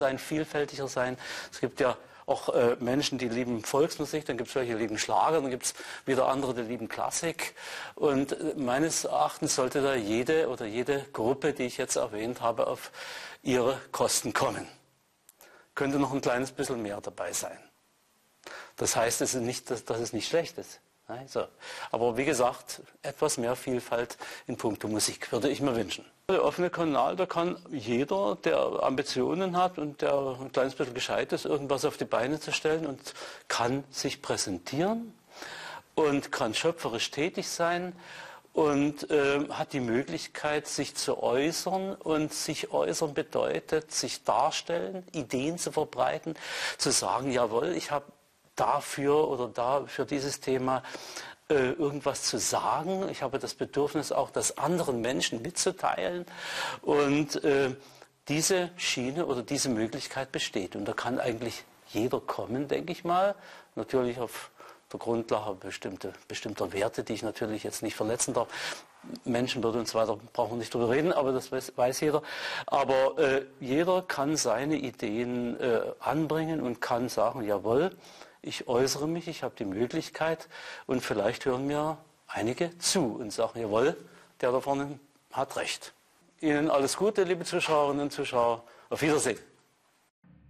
sein, vielfältiger sein. Es gibt ja auch Menschen, die lieben Volksmusik, dann gibt es welche, die lieben Schlager, dann gibt es wieder andere, die lieben Klassik. Und meines Erachtens sollte da jede Gruppe, die ich jetzt erwähnt habe, auf ihre Kosten kommen. Könnte noch ein kleines bisschen mehr dabei sein. Das heißt, es ist nicht, dass es nicht schlecht ist. Nein, so. Aber wie gesagt, etwas mehr Vielfalt in puncto Musik würde ich mir wünschen. Der offene Kanal, da kann jeder, der Ambitionen hat und der ein kleines bisschen gescheit ist, irgendwas auf die Beine zu stellen und kann sich präsentieren und kann schöpferisch tätig sein und hat die Möglichkeit, sich zu äußern. Und sich äußern bedeutet, sich darstellen, Ideen zu verbreiten, zu sagen, jawohl, ich habe dafür oder da für dieses Thema irgendwas zu sagen. Ich habe das Bedürfnis auch, das anderen Menschen mitzuteilen. Und diese Schiene oder diese Möglichkeit besteht. Und da kann eigentlich jeder kommen, denke ich mal. Natürlich auf der Grundlage bestimmter Werte, die ich natürlich jetzt nicht verletzen darf. Menschenwürde und so weiter, brauchen wir nicht drüber reden, aber das weiß jeder. Aber jeder kann seine Ideen anbringen und kann sagen, jawohl, ich äußere mich, ich habe die Möglichkeit und vielleicht hören mir einige zu und sagen, jawohl, der da vorne hat recht. Ihnen alles Gute, liebe Zuschauerinnen und Zuschauer. Auf Wiedersehen.